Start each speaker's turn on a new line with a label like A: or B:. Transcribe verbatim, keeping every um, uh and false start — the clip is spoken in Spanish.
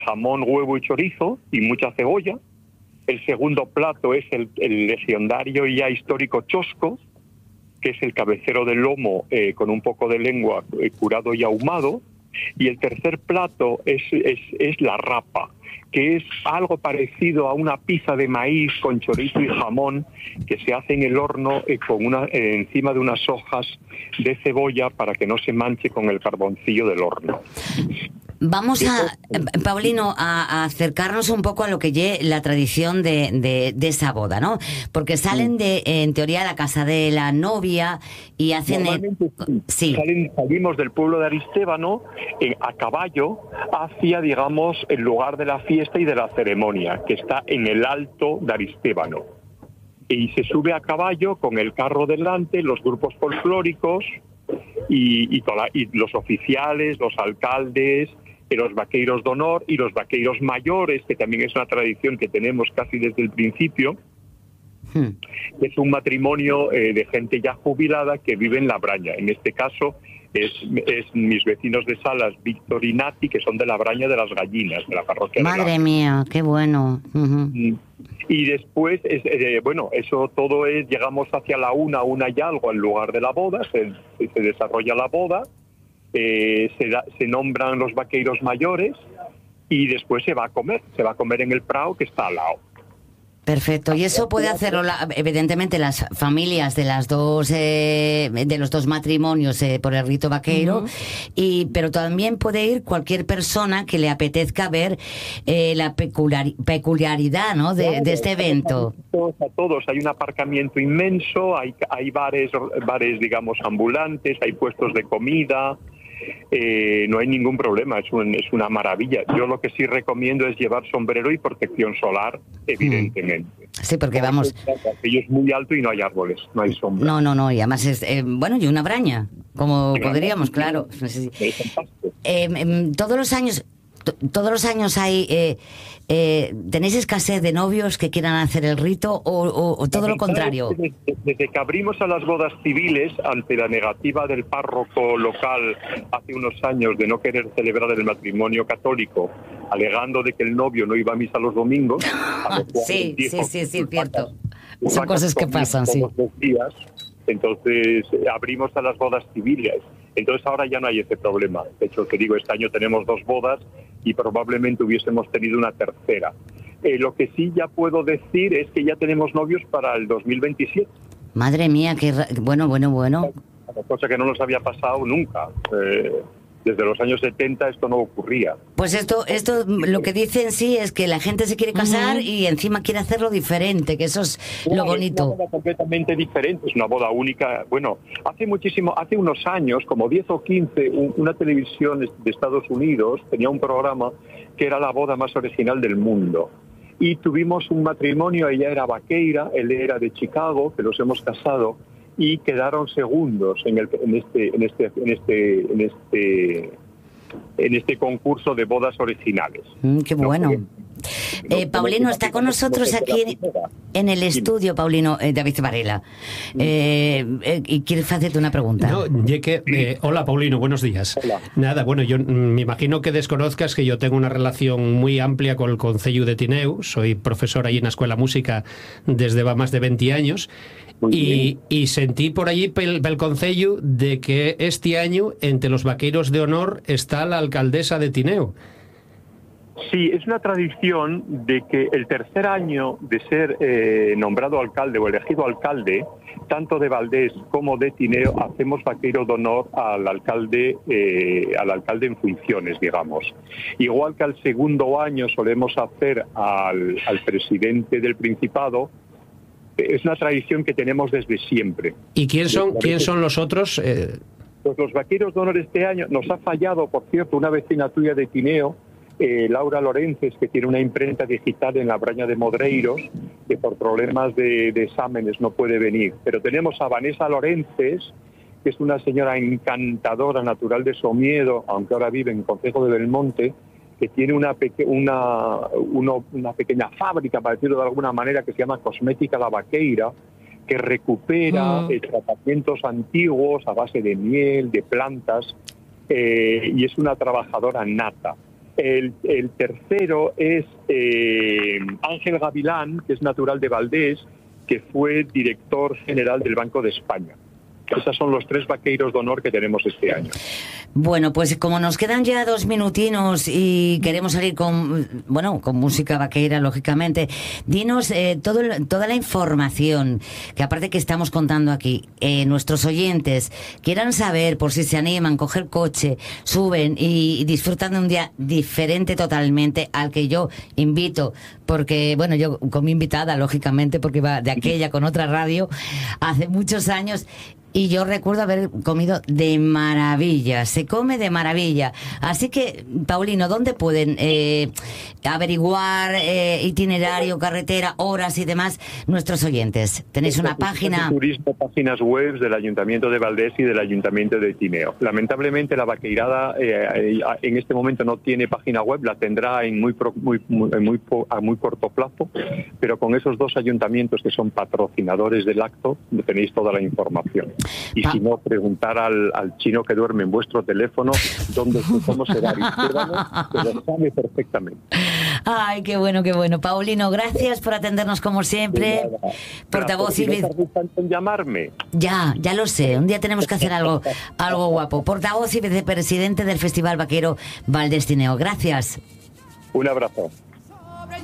A: jamón, huevo y chorizo y mucha cebolla. El segundo plato es el, el legendario y ya histórico chosco, que es el cabecero del lomo eh, con un poco de lengua eh, curado y ahumado. Y el tercer plato es, es, es la rapa, que es algo parecido a una pizza de maíz con chorizo y jamón que se hace en el horno eh, con una, eh, encima de unas hojas de cebolla para que no se manche con el carboncillo del horno.
B: Vamos a, Paulino, a, a acercarnos un poco a lo que es la tradición de, de, de esa boda, ¿no? Porque salen de, en teoría, la casa de la novia y hacen...
A: Normalmente el, sí. Salen, salimos del pueblo de Aristévano eh, a caballo hacia, digamos, el lugar de la fiesta y de la ceremonia, que está en el alto de Aristévano. Y se sube a caballo con el carro delante, los grupos folclóricos y, y, toda, y los oficiales, los alcaldes, los vaqueiros de honor y los vaqueiros mayores, que también es una tradición que tenemos casi desde el principio. Hmm. Es un matrimonio eh, de gente ya jubilada que vive en La Braña. En este caso es, es mis vecinos de Salas, Víctor y Nati, que son de La Braña de las Gallinas, de la parroquia.
B: Madre mía, qué bueno. Uh-huh.
A: Y después, es, eh, bueno, eso todo es, llegamos hacia la una, una y algo al lugar de la boda, se, se desarrolla la boda. Eh, se, da, se nombran los vaqueiros mayores y después se va a comer, se va a comer en el prado que está al lado.
B: Perfecto, y eso puede hacerlo la, evidentemente las familias de las dos eh, de los dos matrimonios eh, por el rito vaqueiro, uh-huh. y pero también puede ir cualquier persona que le apetezca ver eh, la peculiar, peculiaridad, ¿no? de, claro, de este evento.
A: A todos, hay un aparcamiento inmenso, hay, hay bares, bares digamos ambulantes, hay puestos de comida. Eh, no hay ningún problema, es, un, es una maravilla. Yo lo que sí recomiendo es llevar sombrero y protección solar, evidentemente.
B: Sí, porque vamos...
A: Aquello es muy alto y no hay árboles, no hay sombra.
B: No, no, no, y además es... Eh, bueno, y una braña, como sí, podríamos, claro. Sí. Eh, eh, todos los años... Todos los años hay eh, eh, ¿tenéis escasez de novios que quieran hacer el rito o, o, o todo lo contrario?
A: Desde, desde que abrimos a las bodas civiles ante la negativa del párroco local hace unos años de no querer celebrar el matrimonio católico, alegando de que el novio no iba a misa los domingos.
B: A sí, dijo, sí, sí, sí, es cierto. Son cosas que pasan, sí.
A: Los días, entonces abrimos a las bodas civiles. Entonces ahora ya no hay ese problema. De hecho, te digo, este año tenemos dos bodas y probablemente hubiésemos tenido una tercera. Eh, lo que sí ya puedo decir es que ya tenemos novios para el dos mil veintisiete.
B: Madre mía, qué ra- bueno, bueno, bueno.
A: Cosa que no nos había pasado nunca. Eh, desde los años setenta esto no ocurría.
B: Pues esto, esto lo que dice en sí es que la gente se quiere casar uh-huh. y encima quiere hacerlo diferente, que eso es no, lo bonito.
A: Es una boda completamente diferente, es una boda única. Bueno, hace muchísimo, hace unos años, como diez o quince, un, una televisión de Estados Unidos tenía un programa que era la boda más original del mundo. Y tuvimos un matrimonio, ella era vaqueira, él era de Chicago, que los hemos casado, y quedaron segundos en, el, en este en este en este en este en este concurso de bodas originales.
B: Mm, qué bueno. No, eh, Paulino está con nosotros aquí en, en el estudio, Paulino, eh, David Varela. Eh, eh, y quieres hacerte una pregunta.
C: No, que, eh, hola, Paulino, buenos días.
A: Hola.
C: Nada, bueno, yo mm, me imagino que desconozcas que yo tengo una relación muy amplia con el Concello de Tineo. Soy profesor allí en la Escuela Música desde va más de veinte años. Y, y sentí por allí pel, pel Concello de que este año entre los vaqueros de honor está la alcaldesa de Tineo.
A: Sí, es una tradición de que el tercer año de ser eh, nombrado alcalde o elegido alcalde, tanto de Valdés como de Tineo, hacemos vaquero de honor al alcalde, eh, al alcalde en funciones, digamos. Igual que al segundo año solemos hacer al, al presidente del Principado. Es una tradición que tenemos desde siempre.
C: ¿Y quién son, ¿quién son los otros? Eh...
A: Pues los vaqueros de honor este año nos ha fallado, por cierto, una vecina tuya de Tineo, eh, Laura Lorences, que tiene una imprenta digital en la Braña de Modreiros, que por problemas de, de exámenes no puede venir. Pero tenemos a Vanessa Lorences, que es una señora encantadora, natural de Somiedo, aunque ahora vive en Concejo de Belmonte, que tiene una, peque- una, uno, una pequeña fábrica, para decirlo de alguna manera, que se llama Cosmética La Vaqueira, que recupera mm. eh, tratamientos antiguos a base de miel, de plantas, eh, y es una trabajadora nata. El, el tercero es eh, Ángel Gavilán, que es natural de Valdés, que fue director general del Banco de España. Esos son los tres vaqueiros de honor que tenemos este año.
B: Bueno, pues como nos quedan ya dos minutinos y queremos salir con, bueno, con música vaqueira, lógicamente, dinos eh, todo, toda la información que aparte que estamos contando aquí, eh, nuestros oyentes quieran saber por si se animan, coger coche, suben y, y disfrutan de un día diferente totalmente al que yo invito, porque, bueno, yo como invitada, lógicamente, porque iba de aquella con otra radio hace muchos años. Y yo recuerdo haber comido de maravilla, se come de maravilla. Así que, Paulino, ¿dónde pueden eh, averiguar eh, itinerario, carretera, horas y demás nuestros oyentes? ¿Tenéis una página?
A: Turismo, páginas web del Ayuntamiento de Valdés y del Ayuntamiento de Tineo. Lamentablemente la vaqueirada eh, en este momento no tiene página web, la tendrá en muy, pro, muy, muy, muy a muy corto plazo, pero con esos dos ayuntamientos que son patrocinadores del acto tenéis toda la información. Y pa si no, preguntar al, al chino que duerme en vuestro teléfono dónde, cómo será Aristévano, que lo sabe perfectamente.
B: Ay, qué bueno, qué bueno. Paulino, gracias por atendernos como siempre. Portavoz y
A: ¿No en llamarme?
B: Ya, ya lo sé. Un día tenemos que hacer algo, algo guapo. Portavoz y vicepresidente del Festival Vaquero Valdés Tineo. Gracias.
A: Un abrazo.